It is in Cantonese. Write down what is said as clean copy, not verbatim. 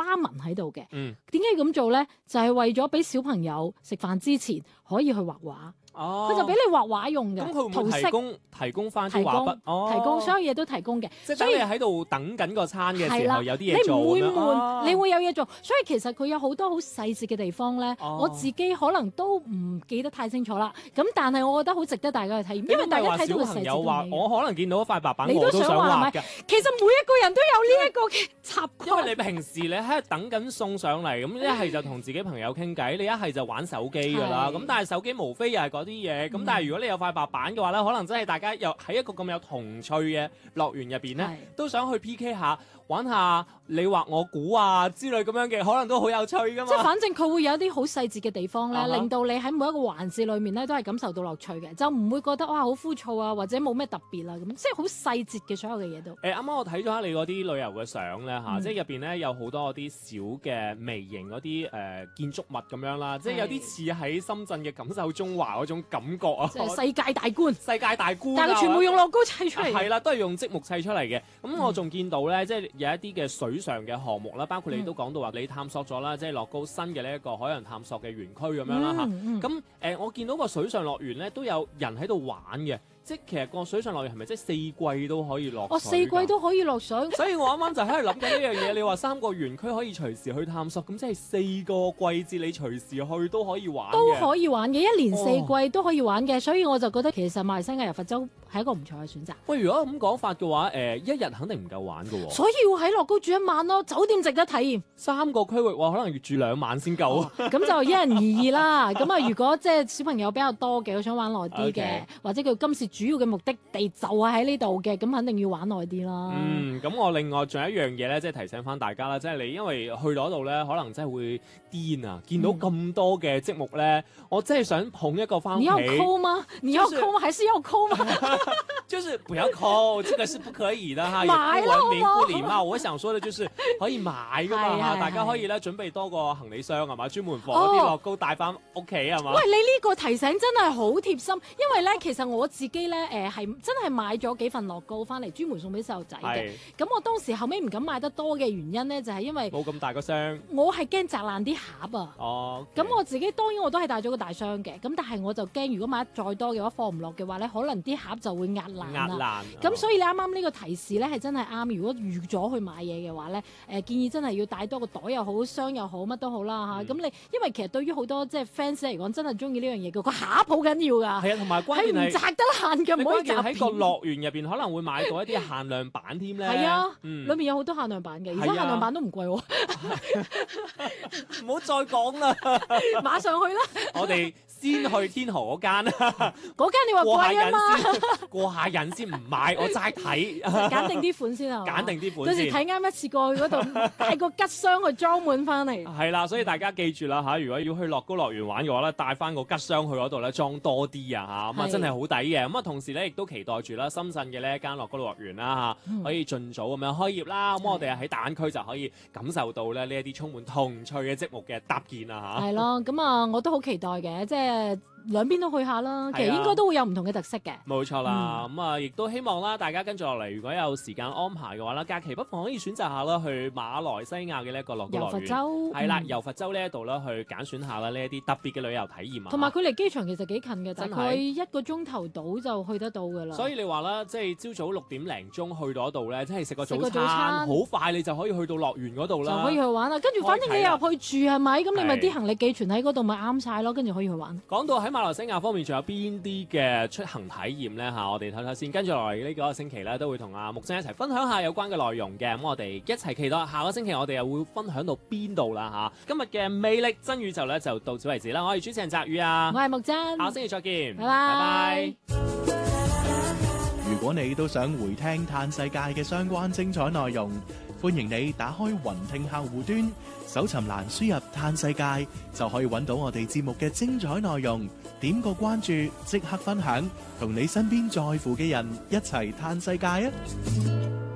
花紋喺度嘅。點解要咁做咧？就係為咗俾小朋友食飯之前可以去畫畫。佢就俾你畫畫用嘅。 咁佢會唔會提供翻啲畫筆？ 提供所有嘢都提供嘅。 即係等你喺度等緊個餐嘅時候有啲嘢做， 你唔會悶，你會有嘢做。所以其實佢有好多好細節嘅地方咧，我自己可能都唔記得太清楚啦。咁但係我覺得好值得大家去體驗，因為大家睇到個細節。小朋友話： 我可能見到一塊白板， 你都想畫嘅。其實每一個人都有呢一個嘅習慣。 因為你平時你喺度等緊送上嚟，咁一係就同自己朋友傾偈，你一係就玩手機㗎啦。咁但係手機無非又係嗰啲嘢。咁但係如果你有塊白板嘅話咧，可能真係大家又喺一個咁有童趣嘅樂園入邊咧，都想去 PK 下，玩下你畫我估啊之類咁樣嘅，可能都好有趣噶嘛。 即係反正佢會有一啲好細節嘅地方咧，令到你喺每一個環節裏面咧都係感受到樂趣嘅，就唔會覺得哇好枯燥啊，或者冇咩特別啊咁，即係好細節嘅所有嘅嘢都。 啱啱我睇咗下你嗰啲旅遊嘅相咧嚇，即係入邊咧有好多嗰啲小嘅微型嗰啲建築物咁樣啦，即係有啲似喺深圳嘅錦繡中華嗰種感覺啊！ 即係世界大觀， 世界大觀， 但係佢全部用樂高砌出嚟。 係啦，都係用積木砌出嚟嘅。咁我仲見到咧，即係有一啲嘅水上嘅項目啦，包括你都講到話你探索咗啦，即係樂高新嘅呢一個海洋探索嘅園區咁樣啦嚇。咁我見到個水上樂園咧都有人喺度玩嘅。即係其實個水上樂園係咪即係四季都可以落水？ 四季都可以落水。 所以我啱啱就喺度諗緊呢樣嘢。你話3個園區可以隨時去探索，咁即係4個季節你隨時去都可以玩嘅。 都可以玩嘅，一年四季都可以玩嘅。所以我就覺得其實馬來西亞柔佛州係一個唔錯嘅選擇。 喂，如果咁講法嘅話，一日肯定唔夠玩嘅喎。 所以要喺樂高住一晚咯，酒店值得體驗。 3個區域話可能要住2晚先夠。 咁就因人而異啦。咁啊，如果即係小朋友比較多嘅，佢想玩耐啲嘅，或者佢今次主要嘅目的地就係喺呢度嘅，咁肯定要玩耐啲啦。 咁我另外仲有一樣嘢咧，即係提醒翻大家啦，即係你因為去嗰度咧，可能真係會癲啊！見到咁多嘅積木咧，我真係想捧一個翻屋企。 你要摳嗎？你要摳嗎？還是要摳嗎？ 就是不要摳，這個是不可以的哈，也不文明不禮貌。我想說的就是可以買噶嘛，大家可以咧準備多個行李箱係嘛，專門放啲樂高帶翻屋企係嘛。 喂，你呢個提醒真係好貼心，因為咧其實我自己咧係真係買咗幾份樂高翻嚟，專門送俾細路仔嘅。咁我當時後尾唔敢買得多嘅原因咧，就係因為冇咁大個箱， 我係驚砸爛啲盒啊。咁我自己當然我都係帶咗個大箱嘅，咁但係我就驚如果買得再多嘅話放唔落嘅話咧，可能啲盒就會壓爛。咁所以你啱啱呢個提示咧係真係啱。如果預咗去買嘢嘅話咧，建議真係要帶多個袋又好，箱又好，乜都好啦嚇。咁你因為其實對於好多即係 fans 嚟講，真係中意呢樣嘢嘅，個盒好緊要㗎。 係啊，同埋關鍵係唔砸得爛嘅，唔可以砸片。 喺個樂園入邊可能會買到一啲限量版添咧。 係啊，裏面有好多限量版嘅，而且限量版都唔貴喎。 唔好再講啦， 馬上去啦！ 我哋先去天河嗰間啦。 嗰間你話貴啊嘛？ 過下癮先唔買，我齋睇。 揀定啲款先啊！ 揀定啲款先。 到時睇啱一次過去嗰度，帶個吉箱去裝滿翻嚟。 係啦，所以大家記住啦嚇，如果要去樂高樂園玩嘅話咧，帶翻個吉箱去嗰度咧，裝多啲啊嚇，咁啊真係好抵嘅。咁啊同時咧，亦都期待住啦，深圳嘅呢一間樂高樂園啦嚇，可以盡早咁樣開業啦。咁我哋喺大灣區就可以感受到咧呢一啲充滿童趣嘅積木嘅搭建啊嚇。 係咯，咁啊我都好期待嘅，即係兩邊都去下啦。其實應該都會有唔同嘅特色嘅。 冇錯啦，咁啊亦都希望啦，大家跟住落嚟，如果有時間安排嘅話啦，假期不妨可以選擇下啦，去馬來西亞嘅呢一個樂高樂園。 柔佛州係啦，柔佛州呢一度啦，去揀選下啦呢一啲特別嘅旅遊體驗啊。 同埋佢離機場其實幾近嘅，大概1個鐘頭到就去得到㗎啦。 所以你話啦，即係朝早6點零鐘去到嗰度咧，即係食個早餐，好快你就可以去到樂園嗰度啦， 就可以去玩啦。跟住反正你入去住係咪？咁你咪啲行李寄存喺嗰度咪啱晒咯，跟住可以去玩。 講到喺馬來西亞方面，仲有邊啲嘅出行體驗咧嚇？我哋睇睇先。跟住落嚟呢個星期咧，都會同阿木星一齊分享下有關嘅內容嘅。咁我哋一齊期待下個星期我哋又會分享到邊度啦嚇？今日嘅魅力真宇宙咧就到此為止啦。我係主持人澤宇啊， 我係木真， 下個星期再見， 拜拜。 如果你都想回聽嘆世界嘅相關精彩內容，歡迎你打開雲聽客戶端，搜尋欄輸入嘆世界，就可以揾到我哋節目嘅精彩內容。點個關注，即刻分享，同你身邊在乎嘅人一齊嘆世界啊！